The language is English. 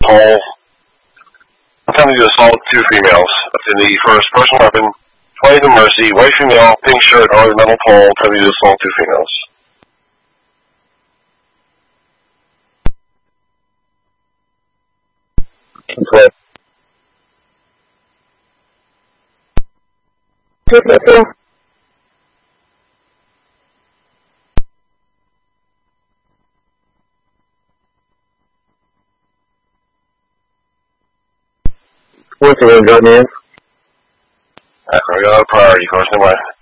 Pole. Attempting to assault 2 females. Affinity first, personal weapon, 20 to mercy, white female, pink shirt, ornamental pole, attempting to assault 2 females. Okay. What's the name, got me in? We got a priority, course, no way.